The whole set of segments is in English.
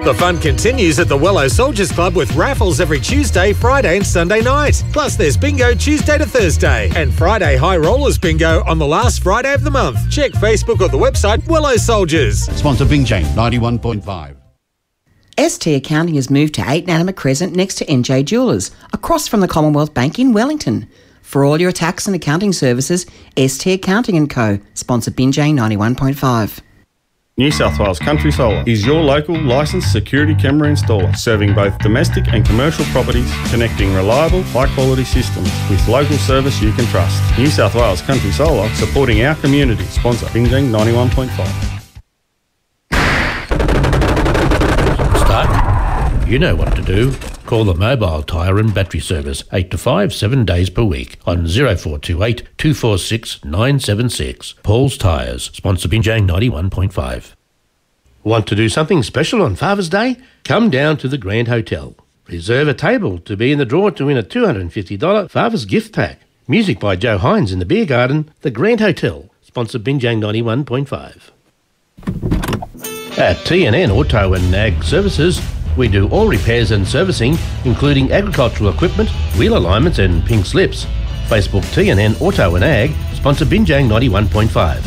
The fun continues at the Wello Soldiers Club with raffles every Tuesday, Friday and Sunday night. Plus there's bingo Tuesday to Thursday and Friday High Rollers bingo on the last Friday of the month. Check Facebook or the website Wello Soldiers. Sponsor Bing Jane 91.5. ST Accounting has moved to 8 Nanama Crescent next to NJ Jewellers, across from the Commonwealth Bank in Wellington. For all your tax and accounting services, ST Accounting & Co. Sponsor Binjay 91.5. New South Wales Country Solar is your local licensed security camera installer, serving both domestic and commercial properties, connecting reliable, high-quality systems with local service you can trust. New South Wales Country Solar, supporting our community. Sponsor Binjay 91.5. Stuck? You know what to do. Call the Mobile Tyre and Battery Service 8 to 5, 7 days per week on 0428 246 976. Paul's Tyres, sponsor Binjay 91.5. Want to do something special on Father's Day? Come down to the Grand Hotel. Reserve a table to be in the draw to win a $250 Father's gift pack. Music by Joe Hines in the Beer Garden, the Grand Hotel, sponsor Binjay 91.5. At TNN Auto and Ag Services, we do all repairs and servicing, including agricultural equipment, wheel alignments and pink slips. Facebook TNN Auto and Ag, sponsor Binjay 91.5.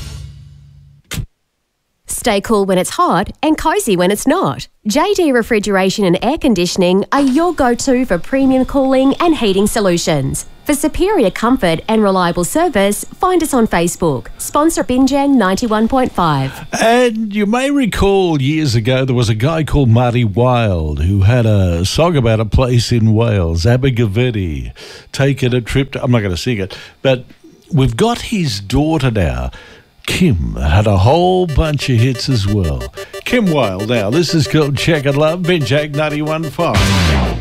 Stay cool when it's hot and cosy when it's not. JD Refrigeration and Air Conditioning are your go-to for premium cooling and heating solutions. For superior comfort and reliable service, find us on Facebook. Sponsor Binjay 91.5. And you may recall years ago there was a guy called Marty Wilde who had a song about a place in Wales, Abergavenny, taking a trip to... I'm not going to sing it, but we've got his daughter now. Kim had a whole bunch of hits as well. Kim Wilde now. This is called Check and Love, Binjay 91.5.